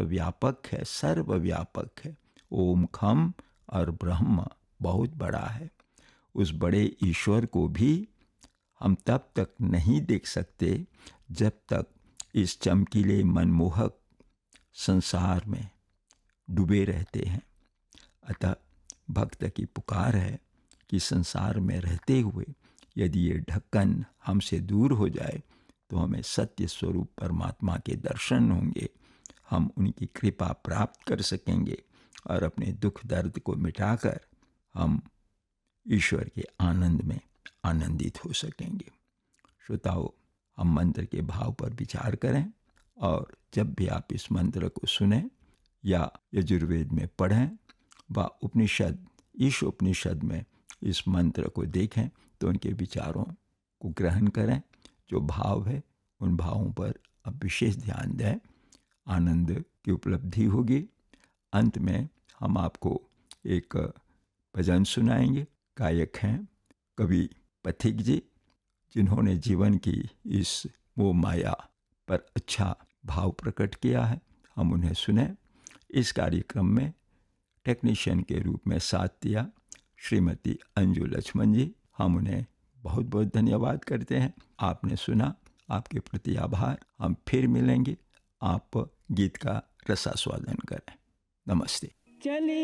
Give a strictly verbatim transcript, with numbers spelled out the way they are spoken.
सर्वव्यापक है, सर्वव्यापक है। ओम खम और ब्रह्म बहुत बड़ा है। उस बड़े ईश्वर को भी हम तब तक नहीं देख सकते जब तक इस चमकीले मनमोहक संसार में डूबे रहते हैं। अतः भक्त की पुकार है कि संसार में रहते हुए यदि ये ढक्कन हमसे दूर हो जाए तो हमें सत्य स्वरूप परमात्मा के दर्शन होंगे, हम उनकी कृपा प्राप्त कर सकेंगे और अपने दुख दर्द को मिटाकर हम ईश्वर के आनंद में आनंदित हो सकेंगे। श्रोताओ, हम मंत्र के भाव पर विचार करें और जब भी आप इस मंत्र को सुनें या यजुर्वेद में पढ़ें व उपनिषद ईश उपनिषद में इस मंत्र को देखें तो उनके विचारों को ग्रहण करें। जो भाव है उन भावों पर अब विशेष ध्यान दें, आनंद की उपलब्धि होगी। अंत में हम आपको एक भजन सुनाएंगे। गायक हैं कवि पथिक जी, जिन्होंने जीवन की इस मोह माया पर अच्छा भाव प्रकट किया है। हम उन्हें सुने। इस कार्यक्रम में टेक्नीशियन के रूप में साथ दिया श्रीमती अंजू लक्ष्मण जी। हम उन्हें बहुत बहुत धन्यवाद करते हैं। आपने सुना, आपके प्रति आभार। हम फिर मिलेंगे। आप गीत का रसास्वादन करें। नमस्ते। चलिए